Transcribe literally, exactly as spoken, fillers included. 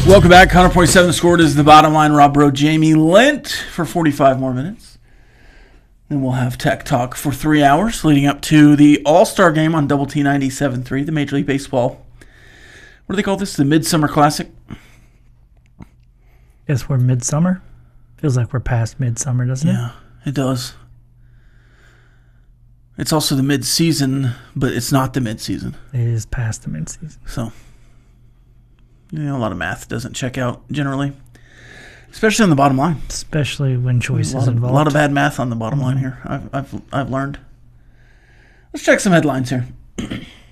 Welcome back. one hundred point seven Scored is the bottom line. Rob Bro, Jamie Lent for forty-five more minutes. Then we'll have Tech Talk for three hours leading up to the All-Star Game on Double T ninety-seven point three, the Major League Baseball. What do they call this? The Midsummer Classic? Guess we're midsummer. Feels like we're past midsummer, doesn't it? Yeah, it does. It's also the mid-season, but it's not the mid-season. It is past the mid-season. So, you know, a lot of math doesn't check out generally, especially on the bottom line. Especially when choice a is of, involved. A lot of bad math on the bottom mm-hmm. line here. I've, I've, I've learned. Let's check some headlines here.